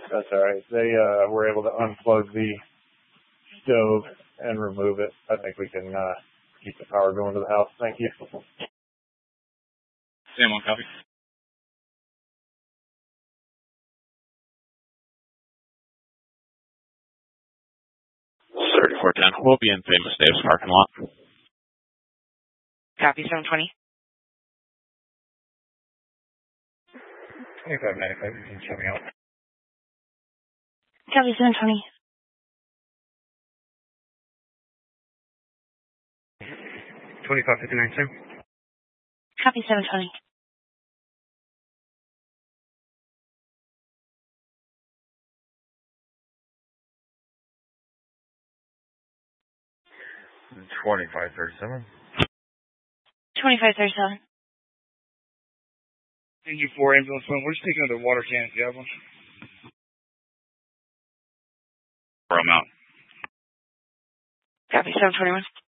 That's all right. They were able to unplug the stove and remove it. I think we can keep the power going to the house. Thank you. Sam on copy. 3410. We'll be in Famous Dave's parking lot. Copy, 720. 2595, you can show me out. Copy, 720. 2559, Sam. Copy, 720. $25.37. 2537. Thank you for ambulance one. We're just taking another water can if you have one. I'm out. Copy, 721.